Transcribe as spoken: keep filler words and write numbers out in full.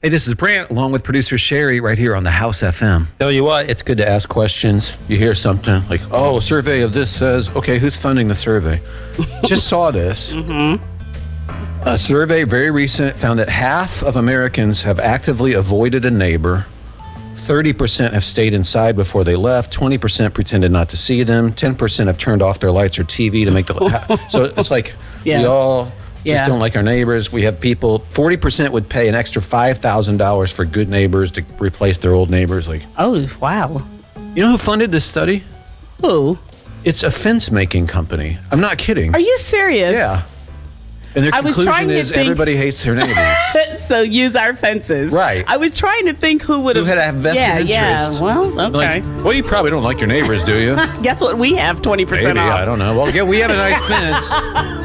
Hey, this is Brant, along with producer Sherry, right here on the House F M. Tell you what, it's good to ask questions. You hear something like, oh, a survey of this says, okay, who's funding the survey? Just saw this. Mm-hmm. A survey, very recent, found that half of Americans have actively avoided a neighbor. thirty percent have stayed inside before they left. twenty percent pretended not to see them. ten percent have turned off their lights or T V to make the... So it's like yeah. we all just yeah. don't like our neighbors. We have people... forty percent would pay an extra five thousand dollars for good neighbors to replace their old neighbors. Like, oh, wow. You know who funded this study? Who? It's a fence-making company. I'm not kidding. Are you serious? Yeah. And their I was conclusion trying to is think, everybody hates their neighbors. So use our fences. Right. I was trying to think who would have... Who had a vested yeah, interest. Yeah, well, okay. Like, well, you probably don't like your neighbors, do you? Guess what? We have twenty percent Maybe, off. I don't know. Well, yeah, we have a nice fence.